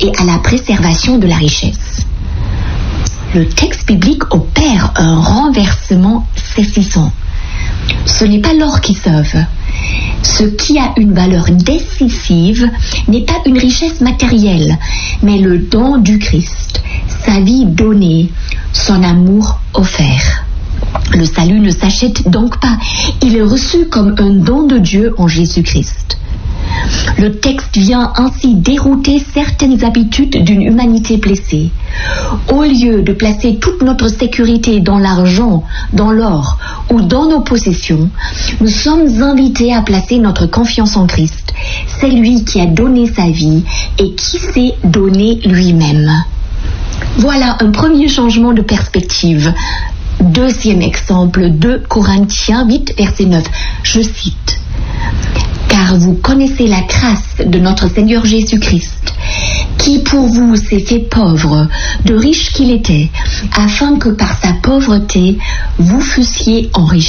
et à la préservation de la richesse. Le texte biblique opère un renversement saisissant. Ce n'est pas l'or qui sauve. Ce qui a une valeur décisive n'est pas une richesse matérielle, mais le don du Christ, sa vie donnée, son amour offert. Le salut ne s'achète donc pas, il est reçu comme un don de Dieu en Jésus-Christ. Le texte vient ainsi dérouter certaines habitudes d'une humanité blessée. Au lieu de placer toute notre sécurité dans l'argent, dans l'or ou dans nos possessions, nous sommes invités à placer notre confiance en Christ. C'est lui qui a donné sa vie et qui s'est donné lui-même. Voilà un premier changement de perspective. Deuxième exemple, 2 Corinthiens 8, verset 9. Je cite: « Car vous connaissez la grâce de notre Seigneur Jésus-Christ, qui pour vous s'est fait pauvre, de riche qu'il était, afin que par sa pauvreté, vous fussiez enrichis. »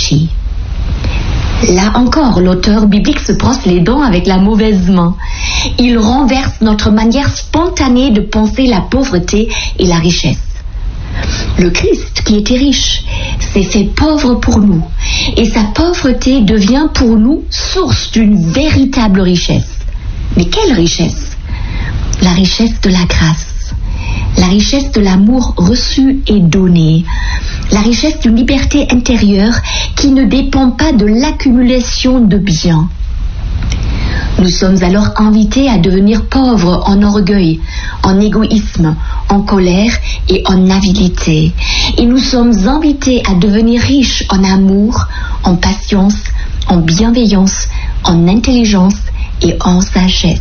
Là encore, l'auteur biblique se brosse les dents avec la mauvaise main. Il renverse notre manière spontanée de penser la pauvreté et la richesse. Le Christ, qui était riche, s'est fait pauvre pour nous, et sa pauvreté devient pour nous source d'une véritable richesse. Mais quelle richesse? La richesse de la grâce, la richesse de l'amour reçu et donné, la richesse d'une liberté intérieure qui ne dépend pas de l'accumulation de biens. Nous sommes alors invités à devenir pauvres en orgueil, en égoïsme, en colère et en avidité. Et nous sommes invités à devenir riches en amour, en patience, en bienveillance, en intelligence et en sagesse.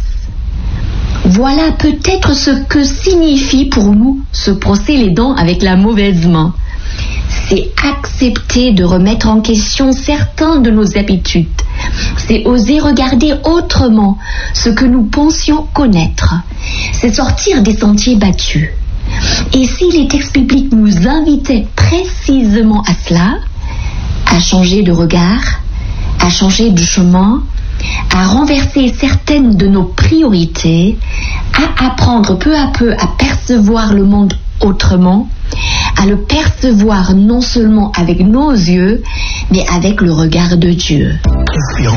Voilà peut-être ce que signifie pour nous se brosser les dents avec la mauvaise main. C'est accepter de remettre en question certaines de nos habitudes. C'est oser regarder autrement ce que nous pensions connaître. C'est sortir des sentiers battus. Et si les textes bibliques nous invitaient précisément à cela, à changer de regard, à changer de chemin, à renverser certaines de nos priorités, à apprendre peu à peu à percevoir le monde autrement, à le percevoir non seulement avec nos yeux, mais avec le regard de Dieu.